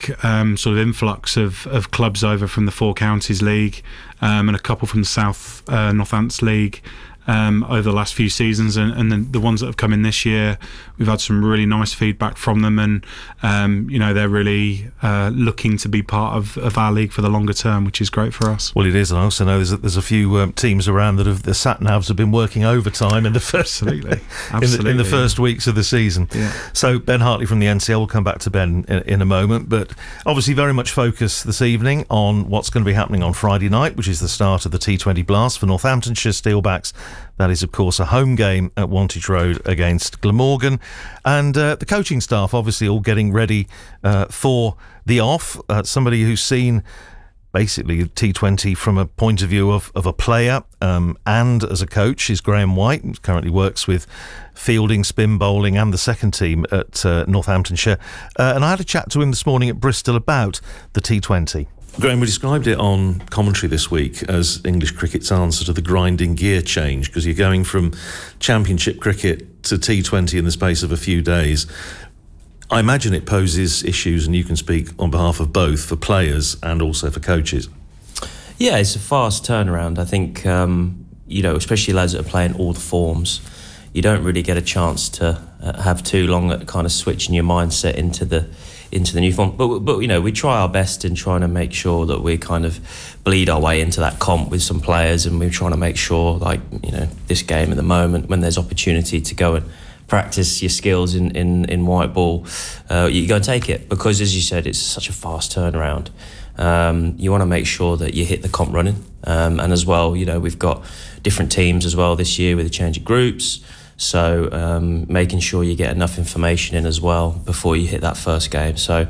sort of influx of clubs over from the Four Counties League and a couple from the South Northants League over the last few seasons, and then the ones that have come in this year, we've had some really nice feedback from them, and they're really looking to be part of our league for the longer term, which is great for us. Well, it is, and I also know there's a few teams around that the sat-navs have been working overtime in the first Absolutely. in the first weeks of the season. Yeah. So Ben Hartley from the NCL, we'll come back to Ben in a moment, but obviously very much focus this evening on what's going to be happening on Friday night, which is the start of the T20 Blast for Northamptonshire Steelbacks. That is, of course, a home game at Wantage Road against Glamorgan. And the coaching staff obviously all getting ready for the off. Somebody who's seen basically T20 from a point of view of a player and as a coach is Graham White, who currently works with fielding, spin bowling and the second team at Northamptonshire. And I had a chat to him this morning at Bristol about the T20. Graham, we described it on commentary this week as English cricket's answer to the grinding gear change, because you're going from Championship cricket to T20 in the space of a few days. I imagine it poses issues, and you can speak on behalf of both, for players and also for coaches. Yeah, it's a fast turnaround. I think, especially lads that are playing all the forms, you don't really get a chance to have too long at kind of switching your mindset into the new form. But we try our best in trying to make sure that we kind of bleed our way into that comp with some players, and we're trying to make sure, this game at the moment, when there's opportunity to go and practice your skills in white ball, you go and take it, because as you said, it's such a fast turnaround. You want to make sure that you hit the comp running, and as well, we've got different teams as well this year with a change of groups. So making sure you get enough information in as well before you hit that first game. So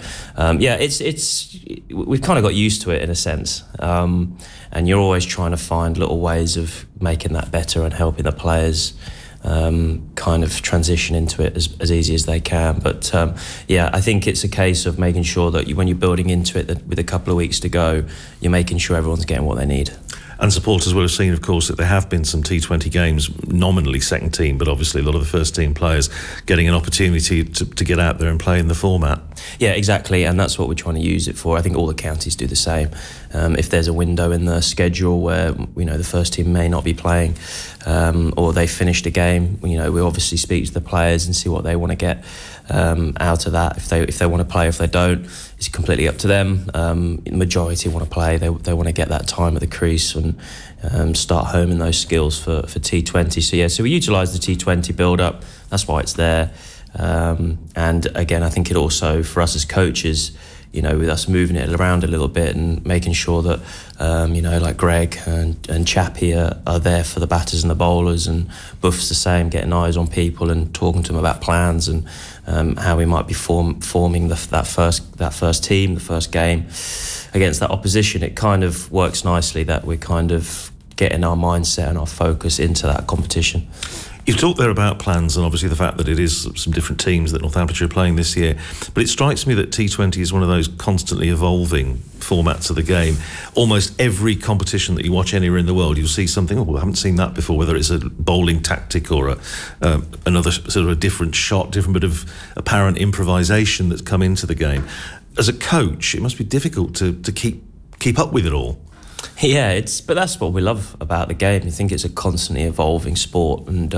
we've kind of got used to it in a sense, and you're always trying to find little ways of making that better and helping the players kind of transition into it as easy as they can. But I think it's a case of making sure that when you're building into it, that with a couple of weeks to go, you're making sure everyone's getting what they need. And supporters will have seen, of course, that there have been some T20 games, nominally second team, but obviously a lot of the first team players getting an opportunity to get out there and play in the format. Yeah, exactly, and that's what we're trying to use it for. I think all the counties do the same. If there's a window in the schedule where the first team may not be playing, or they finished a game, we obviously speak to the players and see what they want to get out of that. If they want to play, if they don't, it's completely up to them. The majority want to play. They want to get that time at the crease and start homing those skills for T20. So we utilise the T20 build-up. That's why it's there. And again, I think it also, for us as coaches, with us moving it around a little bit and making sure that, like Greg and Chappie are there for the batters and the bowlers, and Buff's the same, getting eyes on people and talking to them about plans and how we might be forming that first team, the first game against that opposition. It kind of works nicely that we're kind of getting our mindset and our focus into that competition. You've talked there about plans and obviously the fact that it is some different teams that Northamptonshire are playing this year, but it strikes me that T20 is one of those constantly evolving formats of the game. Almost every competition that you watch anywhere in the world, you'll see something, I haven't seen that before, whether it's a bowling tactic or another sort of a different shot, different bit of apparent improvisation that's come into the game. As a coach, it must be difficult to keep up with it all. Yeah, but that's what we love about the game. I think it's a constantly evolving sport, and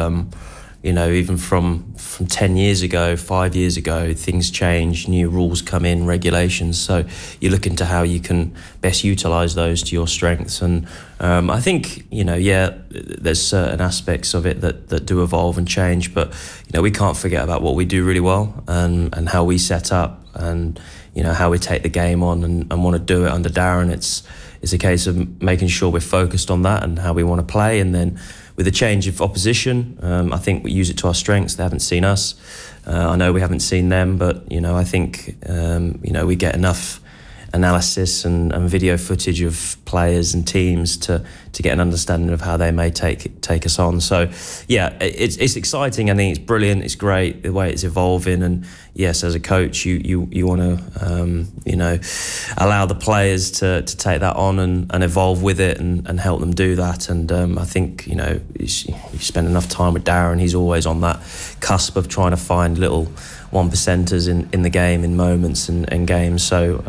even from 10 years ago, 5 years ago, things change, new rules come in, regulations. So you look into how you can best utilise those to your strengths. And I think there's certain aspects of it that do evolve and change, but we can't forget about what we do really well and how we set up and how we take the game on and want to do it under Darren. It's a case of making sure we're focused on that and how we want to play, and then with the change of opposition, I think we use it to our strengths. They haven't seen us. I know we haven't seen them, but I think we get enough analysis and video footage of players and teams to get an understanding of how they may take us on. So it's exciting. I think it's brilliant. It's great the way it's evolving, and yes, as a coach, you want to allow the players to take that on and evolve with it and help them do that. And I think you spend enough time with Darren, he's always on that cusp of trying to find little 1%ers in the game, in moments and games. So